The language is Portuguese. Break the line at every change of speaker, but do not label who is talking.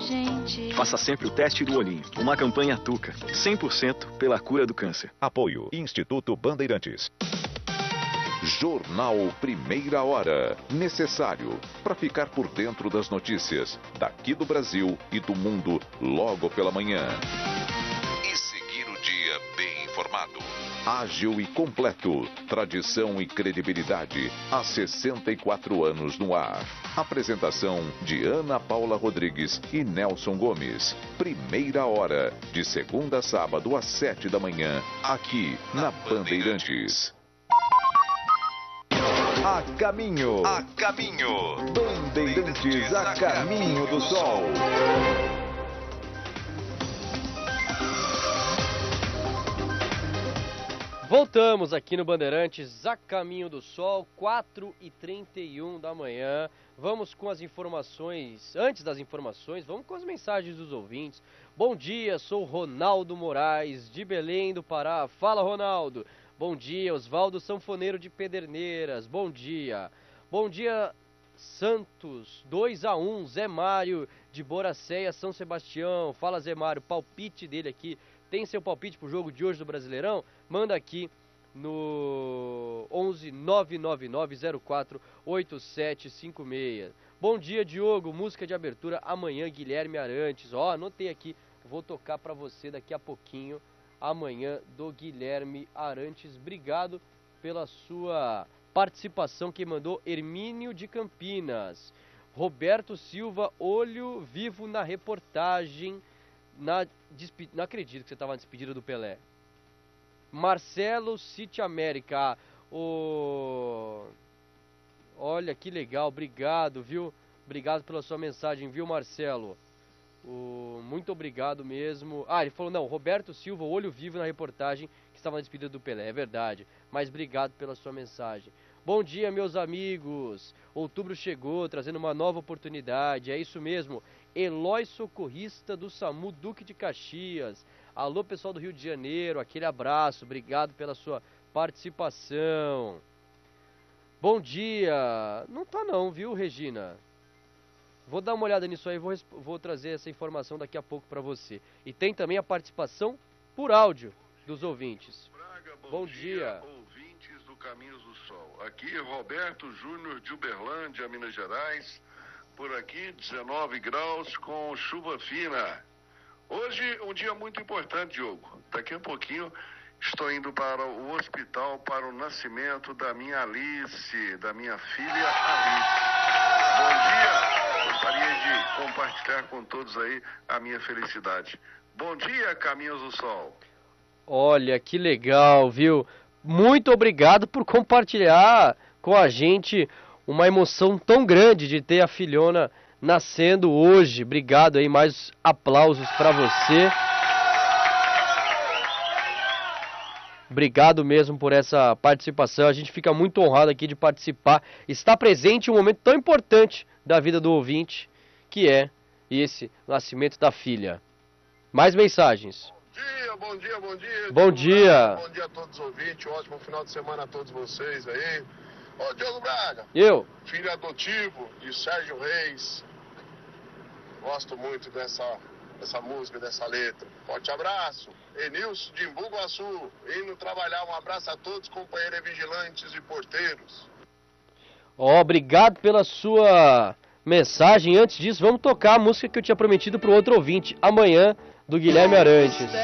gente.
Faça sempre o teste do olhinho. Uma campanha Tuca, 100% pela cura do câncer.
Apoio Instituto Bandeirantes. Jornal Primeira Hora. Necessário para ficar por dentro das notícias daqui do Brasil e do mundo logo pela manhã. E seguir o dia bem informado. Ágil e completo. Tradição e credibilidade. Há 64 anos no ar. Apresentação de Ana Paula Rodrigues e Nelson Gomes. Primeira Hora. De segunda a sábado às 7 da manhã. Aqui na Bandeirantes. A caminho. Bandeirantes a caminho do sol.
Voltamos aqui no Bandeirantes a caminho do sol, 4h31 da manhã. Vamos com as informações. Antes das informações, vamos com as mensagens dos ouvintes. Bom dia, sou Ronaldo Moraes, de Belém do Pará. Fala, Ronaldo. Bom dia, Osvaldo Sanfoneiro de Pederneiras. Bom dia. Bom dia, Santos. 2-1, Zé Mário de Boracéia, São Sebastião. Fala, Zé Mário, palpite dele aqui. Tem seu palpite pro jogo de hoje do Brasileirão? Manda aqui no 11 999 04 8756. Bom dia, Diogo. Música de abertura amanhã, Guilherme Arantes. Ó, anotei aqui. Vou tocar pra você daqui a pouquinho. Amanhã do Guilherme Arantes. Obrigado pela sua participação. Quem mandou? Hermínio de Campinas. Roberto Silva, olho vivo na reportagem. Não acredito que você estava na despedida do Pelé. Marcelo City América. Olha que legal, obrigado, viu? Obrigado pela sua mensagem, viu, Marcelo? Muito obrigado mesmo. Ele falou, não, Roberto Silva, olho vivo na reportagem que estava na despedida do Pelé, é verdade. Mas obrigado pela sua mensagem. Bom dia, meus amigos. Outubro chegou, trazendo uma nova oportunidade. É isso mesmo. Eloy Socorrista do SAMU Duque de Caxias. Alô, pessoal do Rio de Janeiro, aquele abraço. Obrigado pela sua participação. Bom dia. Não tá não, viu, Regina? Vou dar uma olhada nisso aí, vou trazer essa informação daqui a pouco para você. E tem também a participação por áudio dos ouvintes.
Braga,
bom dia.
Ouvintes do Caminhos do Sol. Aqui Roberto Júnior de Uberlândia, Minas Gerais. Por aqui 19 graus com chuva fina. Hoje um dia muito importante, Diogo. Daqui a pouquinho estou indo para o hospital para o nascimento da minha Alice, da minha filha Alice. Bom dia. Gostaria de compartilhar com todos aí a minha felicidade. Bom dia, Caminhos do Sol.
Olha, que legal, viu? Muito obrigado por compartilhar com a gente uma emoção tão grande de ter a filhona nascendo hoje. Obrigado aí, mais aplausos para você. Obrigado mesmo por essa participação. A gente fica muito honrado aqui de participar. Está presente em um momento tão importante da vida do ouvinte, que é esse nascimento da filha. Mais mensagens.
Bom dia.
Bom dia.
Bom dia a todos os ouvintes. Ótimo final de semana a todos vocês aí. Ô, Diogo Braga.
Eu.
Filho adotivo de Sérgio Reis. Gosto muito dessa música, dessa letra. Forte abraço. Enilson de Imbuguaçu, indo trabalhar. Um abraço a todos, companheiros vigilantes e porteiros.
Obrigado pela sua mensagem. Antes disso, vamos tocar a música que eu tinha prometido para o outro ouvinte, Amanhã, do Guilherme Arantes.